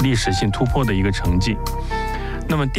历史性突破的一个成绩。那么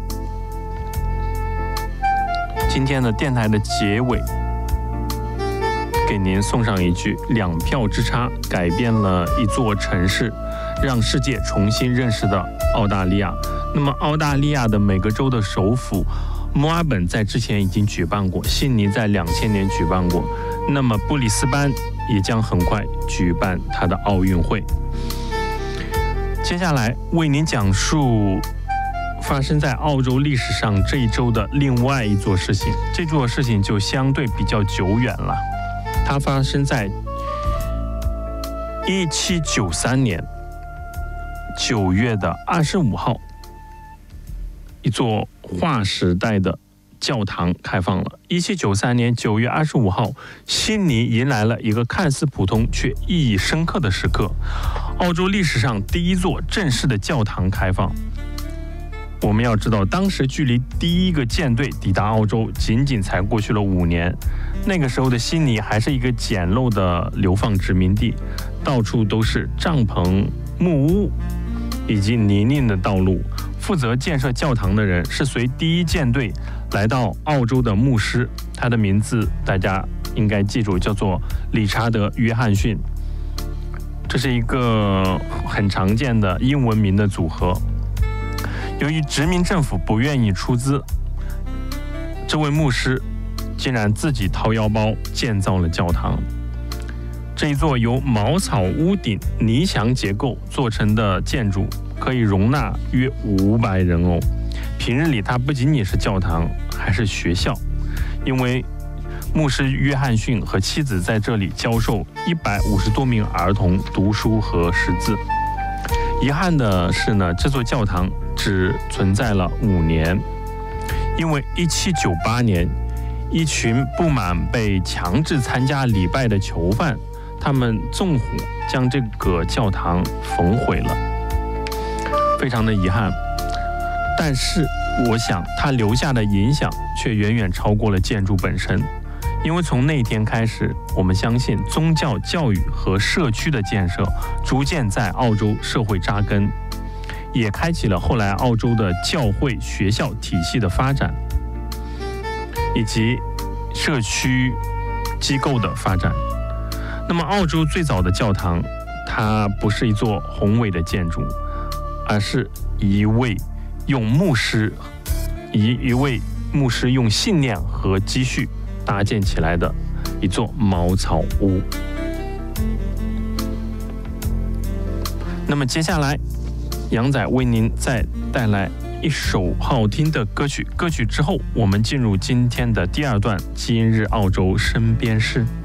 今天的电台的结尾，给您送上一句：2票之差改变了一座城市，让世界重新认识的澳大利亚。那么澳大利亚的每个州的首府墨尔本在之前已经举办过，悉尼在2000年举办过，那么布里斯班也将很快举办它的奥运会。接下来为您讲述发生在澳洲历史上这一周的另外一座事情，这座事情就相对比较久远了。它发生在1793年9月25号，一座划时代的教堂开放了。1793年9月25号，悉尼迎来了一个看似普通却意义深刻的时刻，澳洲历史上第一座正式的教堂开放。我们要知道，当时距离第一个舰队抵达澳洲仅仅才过去了5年，那个时候的悉尼还是一个简陋的流放殖民地，到处都是帐篷、木屋以及泥泞的道路。负责建设教堂的人是随第一舰队来到澳洲的牧师，他的名字大家应该记住，叫做理查德·约翰逊。这是一个很常见的英文名的组合。由于殖民政府不愿意出资，这位牧师竟然自己掏腰包建造了教堂。这一座由茅草屋顶、泥墙结构做成的建筑可以容纳约500人哦。平日里它不仅仅是教堂，还是学校，因为牧师约翰逊和妻子在这里教授150多名儿童读书和识字。遗憾的是呢，这座教堂只存在了5年，因为1798年，一群不满被强制参加礼拜的囚犯，他们纵火将这个教堂焚毁了，非常的遗憾。但是我想，它留下的影响却远远超过了建筑本身。因为从那天开始，我们相信宗教教育和社区的建设逐渐在澳洲社会扎根，也开启了后来澳洲的教会学校体系的发展，以及社区机构的发展。那么澳洲最早的教堂，它不是一座宏伟的建筑，而是一位牧师用信念和积蓄搭建起来的一座茅草屋。那么接下来，杨仔为您再带来一首好听的歌曲。歌曲之后，我们进入今天的第2段今日澳洲身边事。